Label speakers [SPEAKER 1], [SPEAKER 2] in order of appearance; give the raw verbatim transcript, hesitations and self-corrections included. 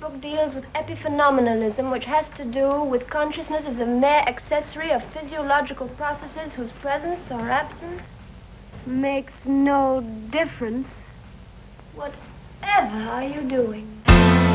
[SPEAKER 1] book deals with epiphenomenalism, which has to do with consciousness as a mere accessory of physiological processes whose presence or absence makes no difference. Whatever are you doing?